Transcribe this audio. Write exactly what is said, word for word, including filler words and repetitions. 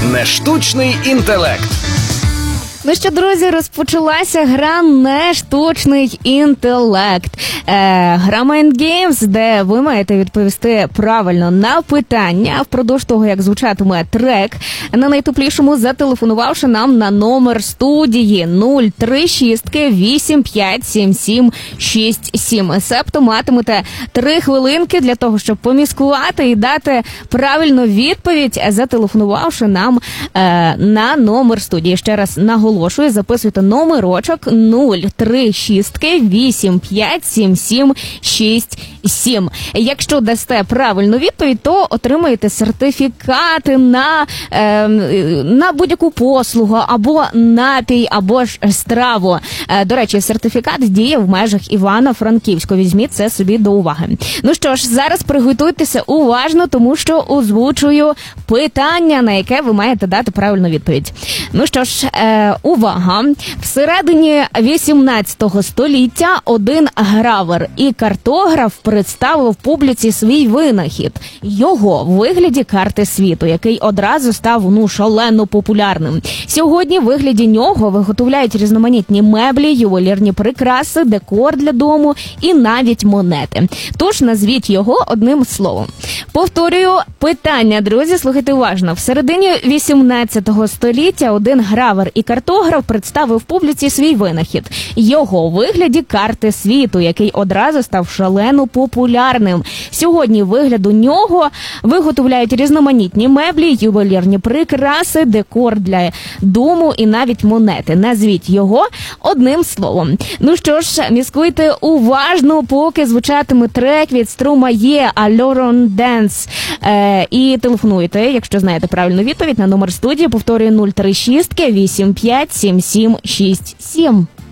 Нештучний інтелект. Ну що, друзі, розпочалася гра «Нештучний інтелект». Е, гра Mind Games, де ви маєте відповісти правильно на питання впродовж того, як звучатиме трек, на найтеплішому зателефонувавши нам на номер студії нуль три шість вісім п'ять сім сім шість сім. Себто матимете три хвилинки для того, щоб поміскувати і дати правильну відповідь, зателефонувавши нам е, на номер студії. Ще раз наголошую. Оголошую, записуйте номерочок нуль три шість вісім п'ять сім сім шість сім. Якщо дасте правильну відповідь, то отримаєте сертифікати на, е, на будь-яку послугу, або напій, або ж страву. Е, до речі, сертифікат діє в межах Івано-Франківського. Візьміть це собі до уваги. Ну що ж, зараз приготуйтеся уважно, тому що озвучую питання, на яке ви маєте дати правильну відповідь. Ну що ж, е, увага! Всередині вісімнадцятого століття один гравер і картограф представив публіці свій винахід. Його в вигляді карти світу, який одразу став, ну, шалено популярним. Сьогодні в вигляді нього виготовляють різноманітні меблі, ювелірні прикраси, декор для дому і навіть монети. Тож назвіть його одним словом. Повторюю питання, друзі, слухайте уважно. Всередині вісімнадцятого століття один гравер і картограф представив публіці свій винахід. Його в вигляді карти світу, який одразу став шалено популярним. Сьогодні вигляду нього виготовляють різноманітні меблі, ювелірні прикраси, декор для дому і навіть монети. Назвіть його одним словом. Ну що ж, міскуйте уважно, поки звучатиме трек від Stromae «Alone Dance». Е, і телефонуйте, якщо знаєте правильну відповідь, на номер студії, повторюю, нуль три шість вісім п'ять сім сім шість сім.